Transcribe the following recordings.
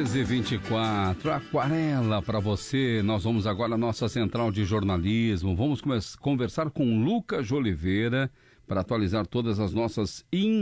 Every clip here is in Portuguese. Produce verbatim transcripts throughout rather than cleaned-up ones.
treze e vinte e quatro, Aquarela para você. Nós vamos agora à nossa central de jornalismo. Vamos conversar com Lucas de Oliveira para atualizar todas as nossas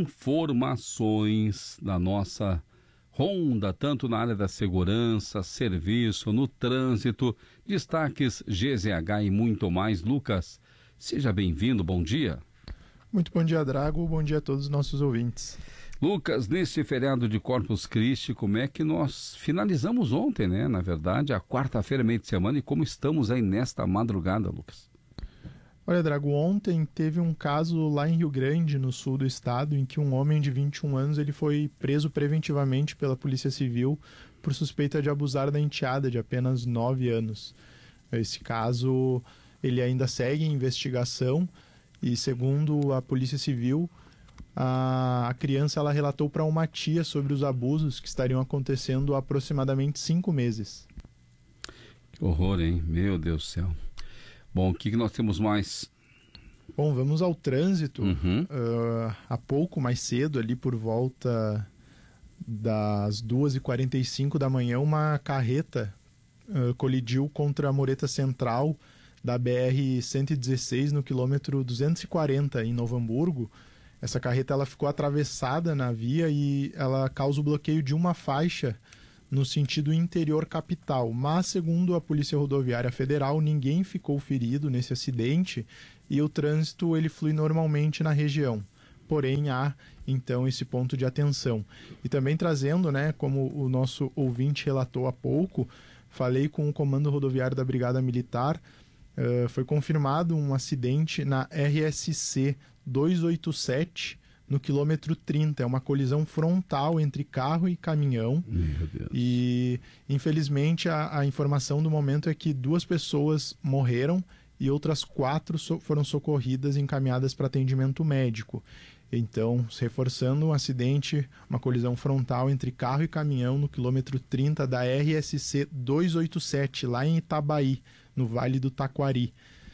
informações da nossa ronda, tanto na área da segurança, serviço, no trânsito, destaques G Z H e muito mais. Lucas, seja bem-vindo, bom dia. Muito bom dia, Drago, bom dia a todos os nossos ouvintes. Lucas, nesse feriado de Corpus Christi, como é que nós finalizamos ontem, né? Na verdade, a quarta-feira, meio de semana, e como estamos aí nesta madrugada, Lucas? Olha, Drago, ontem teve um caso lá em Rio Grande, no sul do estado, em que um homem de vinte e um anos ele foi preso preventivamente pela Polícia Civil por suspeita de abusar da enteada de apenas nove anos. Esse caso, ele ainda segue em investigação e, segundo a Polícia Civil, a, a criança ela relatou para uma tia sobre os abusos que estariam acontecendo há aproximadamente cinco meses. Que horror, hein? Meu Deus do céu. Bom, o que, que nós temos mais? Bom, vamos ao trânsito. Uhum. Uh, há pouco, mais cedo, ali por volta das duas e quarenta e cinco da manhã, uma carreta uh, colidiu contra a mureta central da B R cento e dezesseis no quilômetro duzentos e quarenta, em Novo Hamburgo. Essa carreta ela ficou atravessada na via e ela causa o bloqueio de uma faixa no sentido interior capital, mas segundo a Polícia Rodoviária Federal, ninguém ficou ferido nesse acidente e o trânsito ele flui normalmente na região. Porém, há então esse ponto de atenção. E também trazendo, né, como o nosso ouvinte relatou há pouco, falei com o Comando Rodoviário da Brigada Militar, uh, foi confirmado um acidente na R S C duzentos e oitenta e sete, no quilômetro trinta, é uma colisão frontal entre carro e caminhão. Meu Deus. E infelizmente a, a informação do momento é que duas pessoas morreram e outras quatro so, foram socorridas e encaminhadas para atendimento médico. Então, reforçando um acidente, uma colisão frontal entre carro e caminhão no quilômetro trinta da R S C duzentos e oitenta e sete, lá em Itabaí, no Vale do Taquari.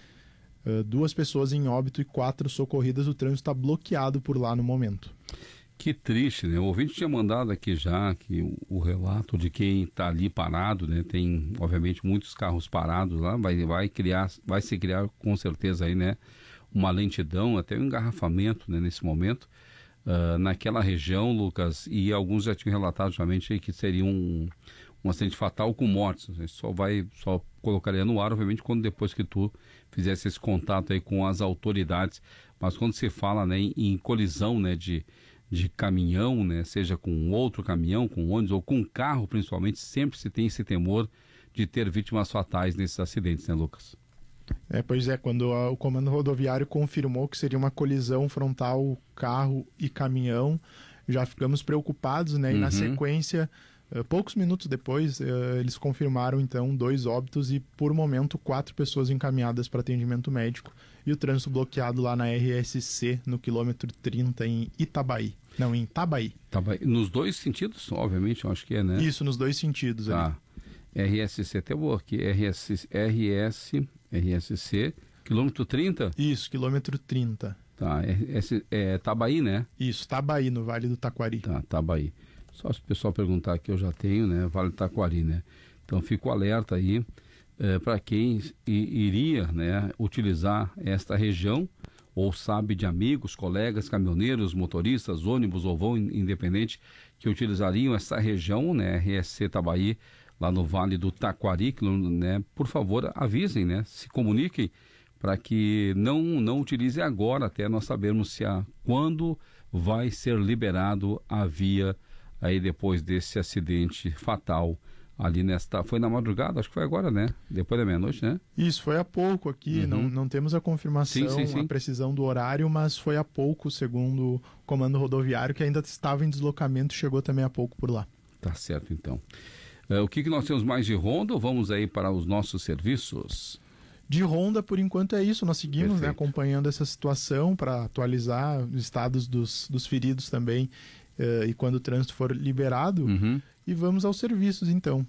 Uh, duas pessoas em óbito e quatro socorridas, o trânsito está bloqueado por lá no momento. Que triste, né? O ouvinte tinha mandado aqui já que o, o relato de quem está ali parado, né? Tem, obviamente, muitos carros parados lá, vai, vai criar, vai se criar com certeza aí, né? Uma lentidão, até um engarrafamento, né? Nesse momento, uh, naquela região, Lucas, e alguns já tinham relatado justamente que seria um, um acidente fatal com mortes. A gente só vai, só colocaria no ar, obviamente, quando depois que tu fizesse esse contato aí com as autoridades. Mas quando se fala, né, em, em colisão, né, de, de caminhão, né, seja com outro caminhão, com ônibus ou com carro, principalmente, sempre se tem esse temor de ter vítimas fatais nesses acidentes, né, Lucas? É, pois é, quando a, o Comando Rodoviário confirmou que seria uma colisão frontal carro e caminhão, já ficamos preocupados, né, e uhum. na sequência, Uh, poucos minutos depois, uh, eles confirmaram então dois óbitos e, por momento, quatro pessoas encaminhadas para atendimento médico e o trânsito bloqueado lá na R S C, no quilômetro trinta, em Itabaí. Não, em Itabaí. Itabaí. Nos dois sentidos, obviamente, eu acho que é, né? Isso, nos dois sentidos. Tá. Ali. R S C, até vou aqui, R S, R S, R S C, quilômetro trinta? Isso, quilômetro trinta. Tá, R S, é Itabaí, né? Isso, Itabaí, no Vale do Taquari. Tá, Itabaí. Só se o pessoal perguntar que eu já tenho, né? Vale do Taquari, né? Então fico alerta aí é, para quem i, iria, né, utilizar esta região ou sabe de amigos, colegas, caminhoneiros, motoristas, ônibus ou vão independente que utilizariam essa região, né? R S C Itabaí, lá no Vale do Taquari, né? Por favor, avisem, né? Se comuniquem para que não, não utilize agora até nós sabermos se a, quando vai ser liberado a via aí depois desse acidente fatal ali nesta... Foi na madrugada? Acho que foi agora, né? Depois da meia-noite, né? Isso, foi há pouco aqui. Uhum. Não, não temos a confirmação, sim, sim, sim. a precisão do horário, mas foi há pouco, segundo o Comando Rodoviário, que ainda estava em deslocamento, chegou também há pouco por lá. Tá certo, então. Uh, o que, que nós temos mais de ronda ou vamos aí para os nossos serviços? De ronda, por enquanto, é isso. Nós seguimos, né, acompanhando essa situação para atualizar os estados dos, dos feridos também. Uh, e quando o trânsito for liberado, uhum. e vamos aos serviços, então.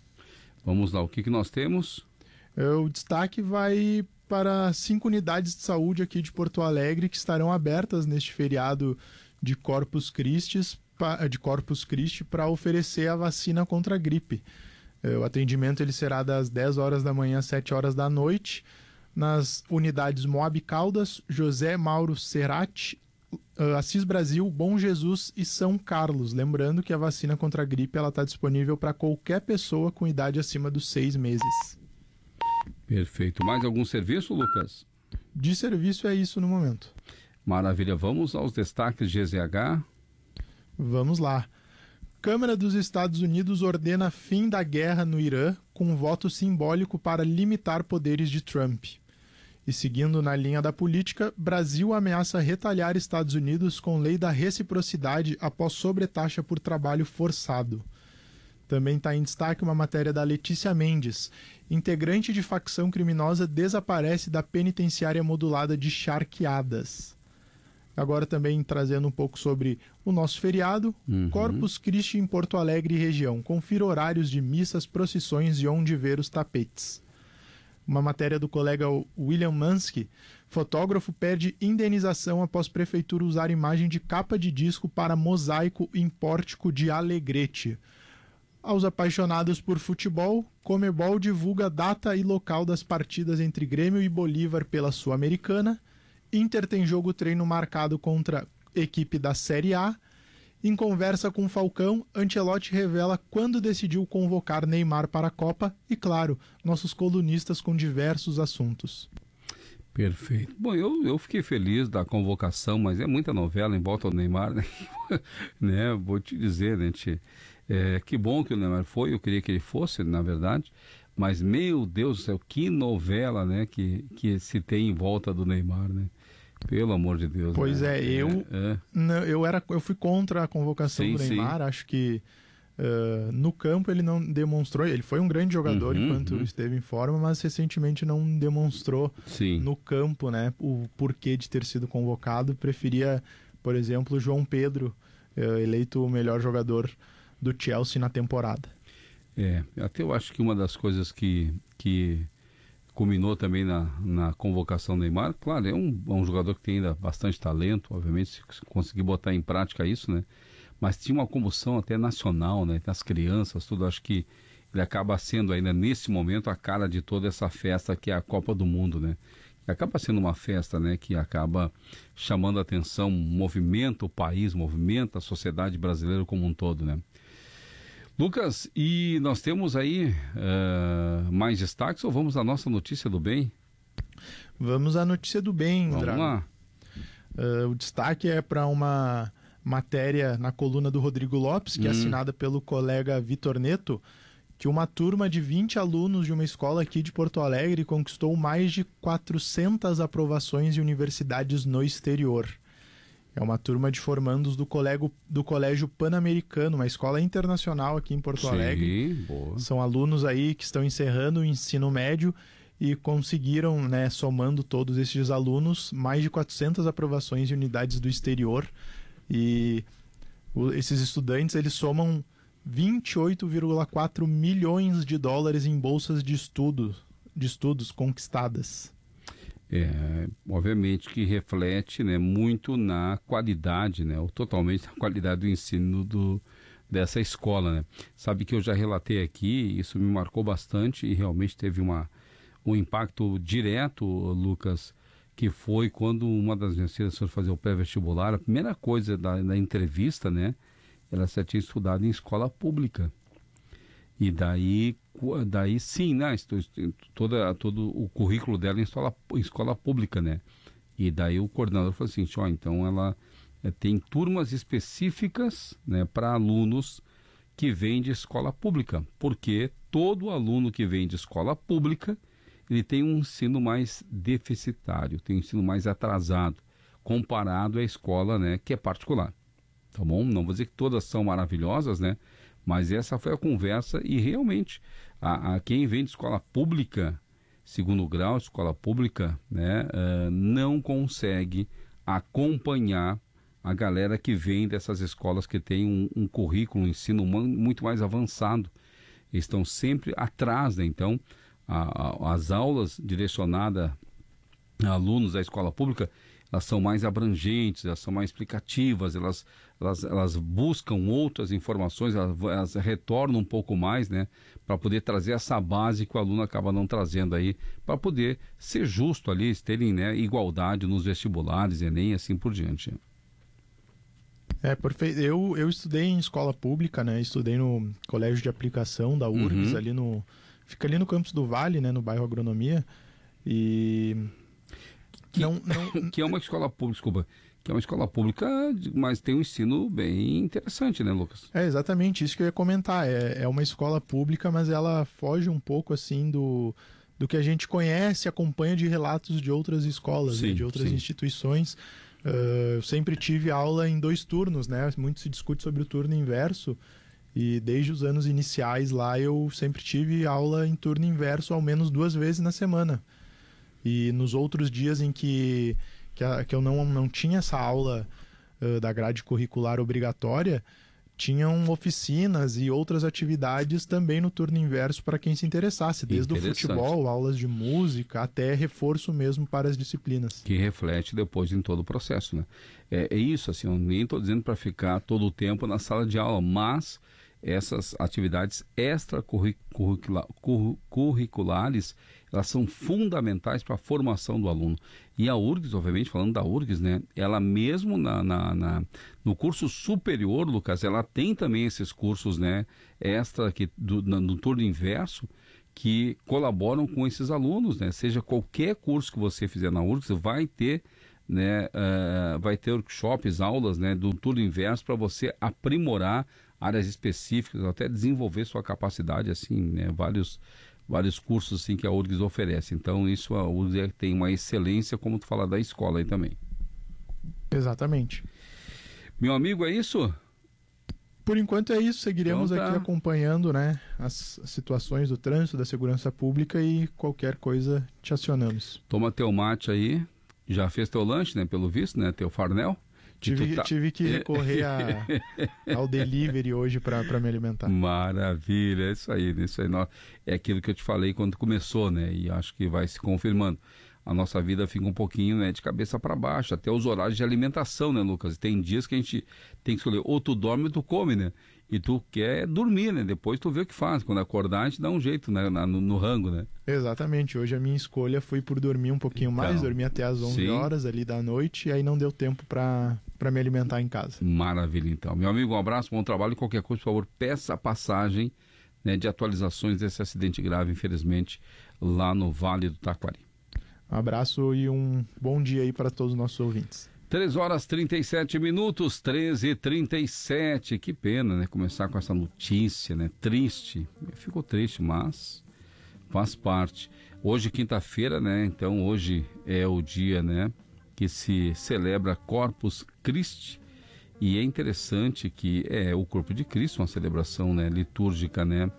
Vamos lá, o que, que nós temos? Uh, o destaque vai para cinco unidades de saúde aqui de Porto Alegre que estarão abertas neste feriado de Corpus Christi de Corpus Christi para oferecer a vacina contra a gripe. O atendimento ele será das dez horas da manhã às sete horas da noite, nas unidades Moab Caldas, José Mauro Cerati, Assis Brasil, Bom Jesus e São Carlos. Lembrando que a vacina contra a gripe está disponível para qualquer pessoa com idade acima dos seis meses. Perfeito. Mais algum serviço, Lucas? De serviço é isso no momento. Maravilha. Vamos aos destaques G Z H? Vamos lá. Câmara dos Estados Unidos ordena fim da guerra no Irã com voto simbólico para limitar poderes de Trump. E seguindo na linha da política, Brasil ameaça retalhar Estados Unidos com lei da reciprocidade após sobretaxa por trabalho forçado. Também está em destaque uma matéria da Letícia Mendes. Integrante de facção criminosa desaparece da penitenciária modulada de Charqueadas. Agora também trazendo um pouco sobre o nosso feriado, uhum. Corpus Christi em Porto Alegre e região. Confira horários de missas, procissões e onde ver os tapetes. Uma matéria do colega William Mansky. Fotógrafo perde indenização após prefeitura usar imagem de capa de disco para mosaico em pórtico de Alegrete. Aos apaixonados por futebol, Comebol divulga data e local das partidas entre Grêmio e Bolívar pela Sul-Americana. Inter tem jogo treino marcado contra equipe da Série A. Em conversa com Falcão, Ancelotti revela quando decidiu convocar Neymar para a Copa e, claro, nossos colunistas com diversos assuntos. Perfeito. Bom, eu, eu fiquei feliz da convocação, mas é muita novela em volta do Neymar, né? né? Vou te dizer, né, Tchê? É, que bom que o Neymar foi, eu queria que ele fosse, na verdade, mas, meu Deus do céu, que novela, né, que, que se tem em volta do Neymar, né? Pelo amor de Deus. Pois né? é, eu, é, é. eu, era, eu fui contra a convocação sim, do Neymar, sim. Acho que uh, no campo ele não demonstrou, ele foi um grande jogador uhum, enquanto uhum. esteve em forma, mas recentemente não demonstrou sim. no campo, né, o porquê de ter sido convocado. Preferia, por exemplo, o João Pedro, uh, eleito o melhor jogador do Chelsea na temporada. É, até eu acho que uma das coisas que... que... culminou também na, na convocação do Neymar, claro, é um, é um jogador que tem ainda bastante talento, obviamente, se conseguir botar em prática isso, né? Mas tinha uma comoção até nacional, né? Das crianças, tudo, acho que ele acaba sendo ainda nesse momento a cara de toda essa festa que é a Copa do Mundo, né? Acaba sendo uma festa, né? Que acaba chamando a atenção, movimenta o país, movimenta a sociedade brasileira como um todo, né? Lucas, e nós temos aí uh, mais destaques ou vamos à nossa notícia do bem? Vamos à notícia do bem, Vamos Drago. lá. Uh, o destaque é para uma matéria na coluna do Rodrigo Lopes, que hum. é assinada pelo colega Vitor Neto, que uma turma de vinte alunos de uma escola aqui de Porto Alegre conquistou mais de quatrocentas aprovações em universidades no exterior. É uma turma de formandos do, colégio, do Colégio Pan-Americano, uma escola internacional aqui em Porto Sim, Alegre. Boa. São alunos aí que estão encerrando o ensino médio e conseguiram, né, somando todos esses alunos, mais de quatrocentas aprovações em unidades do exterior. E o, esses estudantes, eles somam vinte e oito vírgula quatro milhões de dólares em bolsas de, estudo, de estudos conquistadas. É, obviamente que reflete, né, muito na qualidade, né, ou totalmente na qualidade do ensino do, dessa escola, né. Sabe que eu já relatei aqui, isso me marcou bastante e realmente teve uma, um impacto direto, Lucas, que foi quando uma das minhas filhas foi fazer o pré-vestibular, a primeira coisa da, da entrevista, né, ela já tinha estudado em escola pública. E daí, daí sim, né? Toda, todo o currículo dela em escola, em escola pública, né? E daí o coordenador falou assim, ó, então ela é, tem turmas específicas, né, para alunos que vêm de escola pública, porque todo aluno que vem de escola pública, ele tem um ensino mais deficitário, tem um ensino mais atrasado, comparado à escola, né, que é particular. Tá bom? Não vou dizer que todas são maravilhosas, né? Mas essa foi a conversa e realmente a, a quem vem de escola pública, segundo grau, escola pública, né, uh, não consegue acompanhar a galera que vem dessas escolas que tem um, um currículo, um ensino muito mais avançado. Eles estão sempre atrás, né? Então, a, a, as aulas direcionadas a alunos da escola pública, elas são mais abrangentes, elas são mais explicativas, elas, elas, elas buscam outras informações, elas, elas retornam um pouco mais, né, para poder trazer essa base que o aluno acaba não trazendo aí, para poder ser justo ali, terem, né, igualdade nos vestibulares, Enem e assim por diante. É, perfeito. Eu, eu estudei em escola pública, né? Estudei no colégio de aplicação da U R G S, uhum. ali no... Fica ali no campus do Vale, né? No bairro Agronomia. E... Que, não, não... que é uma escola pública, desculpa, que é uma escola pública, mas tem um ensino bem interessante, né, Lucas? É exatamente isso que eu ia comentar. É, é uma escola pública, mas ela foge um pouco, assim, do, do que a gente conhece, acompanha de relatos de outras escolas, sim, né? De outras sim. instituições. Uh, eu sempre tive aula em dois turnos, né? Muito se discute sobre o turno inverso e desde os anos iniciais lá eu sempre tive aula em turno inverso ao menos duas vezes na semana. E nos outros dias em que, que, a, que eu não, não tinha essa aula uh, da grade curricular obrigatória, tinham oficinas e outras atividades também no turno inverso para quem se interessasse, desde o futebol, aulas de música, até reforço mesmo para as disciplinas. Que reflete depois em todo o processo, né? É, é isso, assim, eu nem estou dizendo para ficar todo o tempo na sala de aula, mas essas atividades extracurriculares, elas são fundamentais para a formação do aluno. E a U R G S, obviamente, falando da U R G S, né, ela mesmo na, na, na, no curso superior, Lucas, ela tem também esses cursos, né, extra que, do, no, no turno inverso, que colaboram com esses alunos, né? Seja qualquer curso que você fizer na U R G S, vai ter, né, uh, vai ter workshops, aulas, né, do turno inverso para você aprimorar áreas específicas, até desenvolver sua capacidade, assim, né, vários, vários cursos assim, que a U R G S oferece. Então, isso a U R G S tem uma excelência, como tu fala da escola aí também. Exatamente. Meu amigo, é isso? Por enquanto é isso, seguiremos então, tá. aqui acompanhando, né, as situações do trânsito, da segurança pública e qualquer coisa te acionamos. Toma teu mate aí, já fez teu lanche, né, pelo visto, né, teu farnel? Tive, tá... tive que recorrer a, ao delivery hoje para me alimentar. Maravilha, é isso aí, isso aí. É aquilo que eu te falei quando começou, né? E acho que vai se confirmando. A nossa vida fica um pouquinho, né, de cabeça para baixo, até os horários de alimentação, né, Lucas? Tem dias que a gente tem que escolher, ou tu dorme ou tu come, né? E tu quer dormir, né? Depois tu vê o que faz. Quando acordar, a gente dá um jeito, né? No, no rango, né? Exatamente. Hoje a minha escolha foi por dormir um pouquinho então, mais, dormir até as onze horas ali da noite, e aí não deu tempo para para me alimentar em casa. Maravilha, então. Meu amigo, um abraço, bom trabalho. E qualquer coisa, por favor, peça a passagem, né, de atualizações desse acidente grave, infelizmente, lá no Vale do Taquari. Um abraço e um bom dia aí para todos os nossos ouvintes. três horas e trinta e sete minutos, treze e trinta e sete. Que pena, né? Começar com essa notícia, né? Triste. Ficou triste, mas faz parte. Hoje, quinta-feira, né? Então, hoje é o dia, né, que se celebra Corpus Christi. E é interessante que é o corpo de Cristo, uma celebração, né, litúrgica, né,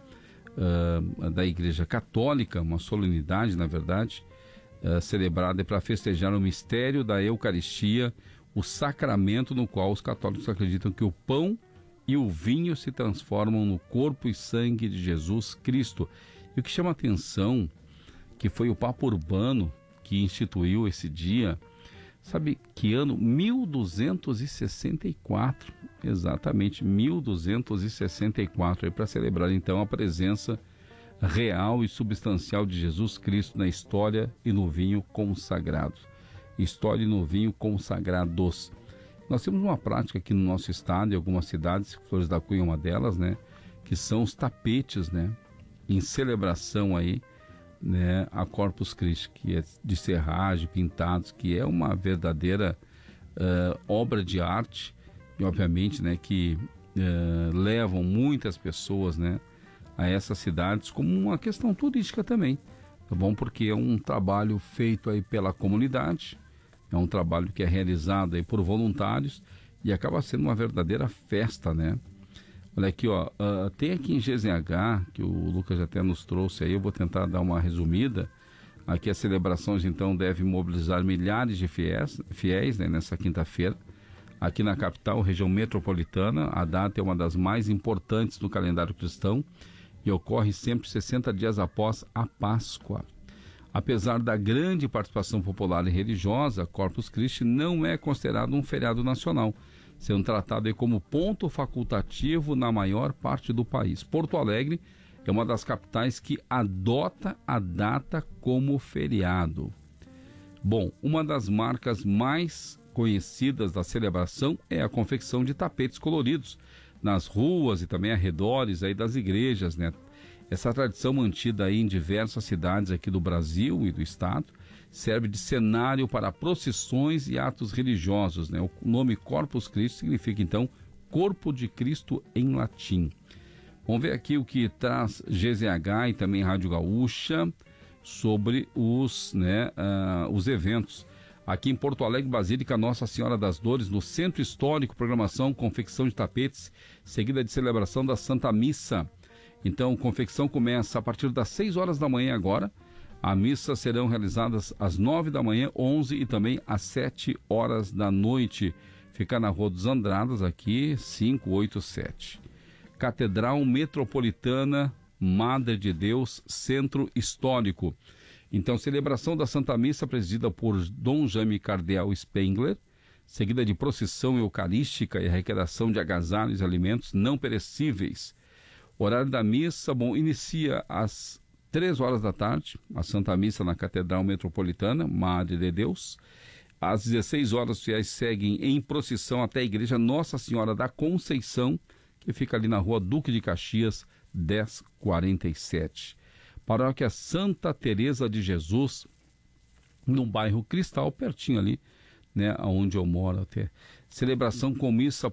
uh, da Igreja Católica, uma solenidade, na verdade, Uh, celebrada para festejar o mistério da Eucaristia, o sacramento no qual os católicos acreditam que o pão e o vinho se transformam no corpo e sangue de Jesus Cristo. E o que chama atenção, que foi o Papa Urbano que instituiu esse dia, sabe que ano? mil duzentos e sessenta e quatro, exatamente, mil duzentos e sessenta e quatro, para celebrar então a presença real e substancial de Jesus Cristo na história e no vinho consagrado. História e no vinho consagrados. Nós temos uma prática aqui no nosso estado, em algumas cidades, Flores da Cunha é uma delas, né, que são os tapetes, né, em celebração aí, né, a Corpus Christi, que é de serragem, pintados, que é uma verdadeira uh, obra de arte e, obviamente, né, que uh, levam muitas pessoas, né, a essas cidades como uma questão turística também, tá bom? Porque é um trabalho feito aí pela comunidade, é um trabalho que é realizado aí por voluntários e acaba sendo uma verdadeira festa, né? Olha aqui, ó, uh, tem aqui em G Z H, que o Lucas até nos trouxe aí, eu vou tentar dar uma resumida. Aqui as celebrações então devem mobilizar milhares de fiéis, fiéis, né, nessa quinta-feira. Aqui na capital, região metropolitana, a data é uma das mais importantes do calendário cristão e ocorre sempre sessenta dias após a Páscoa. Apesar da grande participação popular e religiosa, Corpus Christi não é considerado um feriado nacional, sendo tratado aí como ponto facultativo na maior parte do país. Porto Alegre é uma das capitais que adota a data como feriado. Bom, uma das marcas mais conhecidas da celebração é a confecção de tapetes coloridos nas ruas e também arredores aí das igrejas, né? Essa tradição mantida aí em diversas cidades aqui do Brasil e do estado serve de cenário para procissões e atos religiosos, né? O nome Corpus Christi significa então Corpo de Cristo em latim. Vamos ver aqui o que traz G Z H e também Rádio Gaúcha sobre os, né, uh, os eventos. Aqui em Porto Alegre, Basílica Nossa Senhora das Dores, no Centro Histórico, programação, confecção de tapetes, seguida de celebração da Santa Missa. Então, confecção começa a partir das seis horas da manhã agora. A missa serão realizadas às nove da manhã, onze e também às sete horas da noite. Fica na Rua dos Andradas, aqui, quinhentos e oitenta e sete. Catedral Metropolitana Madre de Deus, Centro Histórico. Então, celebração da Santa Missa presidida por Dom Jaime Cardeal Spengler, seguida de procissão eucarística e arrecadação de agasalhos e alimentos não perecíveis. O horário da missa, bom, inicia às três horas da tarde, a Santa Missa na Catedral Metropolitana Madre de Deus. Às dezesseis horas, os fiéis seguem em procissão até a Igreja Nossa Senhora da Conceição, que fica ali na Rua Duque de Caxias, dez e quarenta e sete. Paróquia Santa Teresa de Jesus, no bairro Cristal, pertinho ali, né, onde eu moro até. Celebração com missa